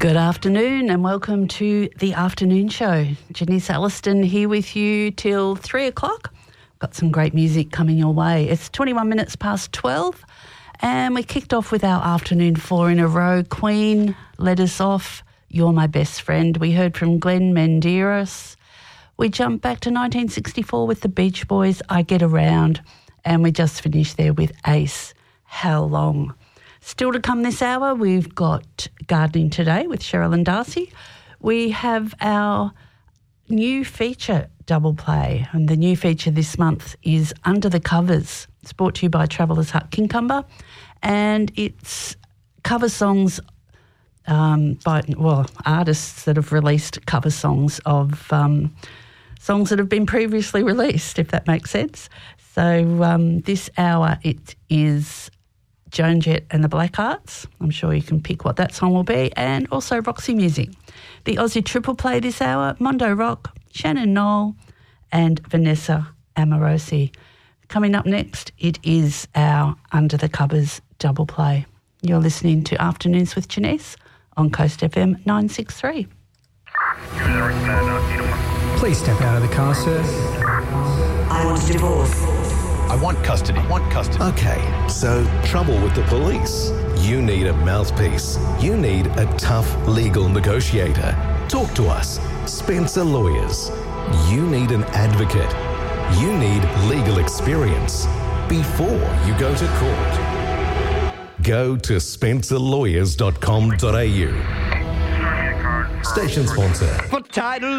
Good afternoon and welcome to the afternoon show. Janice Alliston here with you till 3 o'clock. Got some great music coming your way. It's 21 minutes past 12 and we kicked off with our afternoon 4 in a row. Queen led us off, You're My Best Friend. We heard from Glenn Medeiros. We jumped back to 1964 with the Beach Boys, I Get Around. And we just finished there with Ace, How Long. Still to come this hour, we've got Gardening Today with Cheryl and Darcy. We have our new feature double play, and the new feature this month is Under the Covers. It's brought to you by Travellers Hut Kincumber, and it's cover songs by artists that have released cover songs of songs that have been previously released, if that makes sense. So this hour it is Joan Jett and the Blackhearts. I'm sure you can pick what that song will be. And also Roxy Music. The Aussie Triple Play this hour, Mondo Rock, Shannon Knoll and Vanessa Amorosi. Coming up next, it is our Under the Covers double play. You're listening to Afternoons with Janice on Coast FM 963. Please step out of the car, sir. I want a divorce. I want custody. Okay, so trouble with the police. You need a mouthpiece. You need a tough legal negotiator. Talk to us. Spencer Lawyers. You need an advocate. You need legal experience before you go to court. Go to spencerlawyers.com.au. Station sponsor. For title